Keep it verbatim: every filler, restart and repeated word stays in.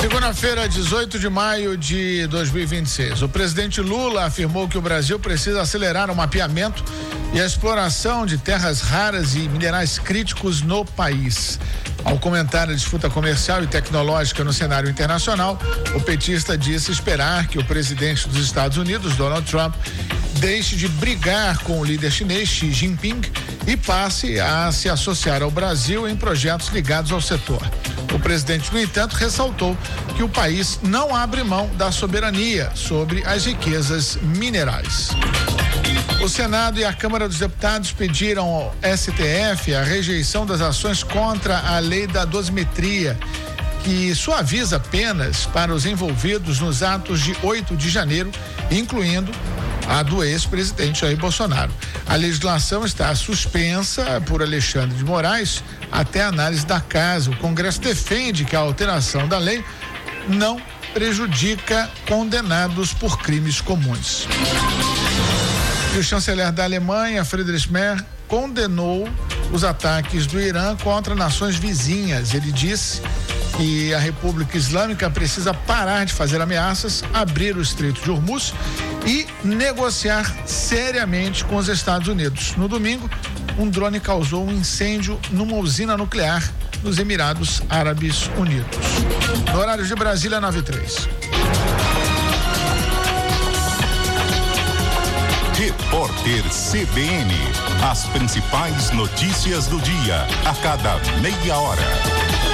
Segunda-feira, dezoito de maio de dois mil e vinte e seis. O presidente Lula afirmou que o Brasil precisa acelerar o mapeamento e a exploração de terras raras e minerais críticos no país. Ao comentar a disputa comercial e tecnológica no cenário internacional, o petista disse esperar que o presidente dos Estados Unidos, Donald Trump, deixe de brigar com o líder chinês Xi Jinping e passe a se associar ao Brasil em projetos ligados ao setor. O presidente, no entanto, ressaltou que o país não abre mão da soberania sobre as riquezas minerais. O Senado e a Câmara dos Deputados pediram ao S T F a rejeição das ações contra a lei da dosimetria, que suaviza penas para os envolvidos nos atos de oito de janeiro, incluindo a do ex-presidente Jair Bolsonaro. A legislação está suspensa por Alexandre de Moraes até a análise da casa. O Congresso defende que a alteração da lei não prejudica condenados por crimes comuns. E o chanceler da Alemanha, Friedrich Merz, condenou os ataques do Irã contra nações vizinhas. Ele disse que a República Islâmica precisa parar de fazer ameaças, abrir o Estreito de Hormuz e negociar seriamente com os Estados Unidos. No domingo, um drone causou um incêndio numa usina nuclear nos Emirados Árabes Unidos. No horário de Brasília, nove e três. Repórter C B N. As principais notícias do dia, a cada meia hora.